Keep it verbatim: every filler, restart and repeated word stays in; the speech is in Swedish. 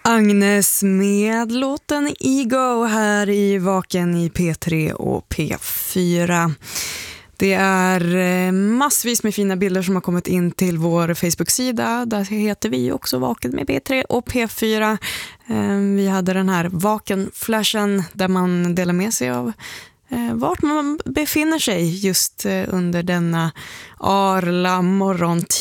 Agnes med låten Ego här i Vaken i P tre och P fyra. Det är massvis med fina bilder som har kommit in till vår Facebook-sida. Där heter vi också Vaken med P tre och P fyra. Vi hade den här Vaken-flashen där man delar med sig av vart man befinner sig just under denna arla morgontid.